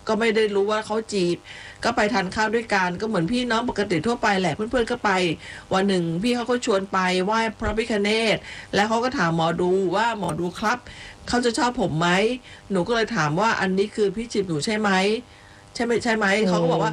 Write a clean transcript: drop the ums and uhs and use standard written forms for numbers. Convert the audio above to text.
ก็ไม่ได้รู้ว่าเขาจีบก็ไปทานข้าวด้วยกันก็เหมือนพี่น้องปกติทั่วไปแหละเพื่อนๆก็ไปวันหนึ่งพี่เขาก็ชวนไปไหว้พระพิฆเนศแล้วเขาก็ถามหมอดูว่าหมอดูครับเขาจะชอบผมไหมหนูก็เลยถามว่าอันนี้คือพี่จีบหนูใช่ไหมใช่ไหมอืเขาก็บอกว่า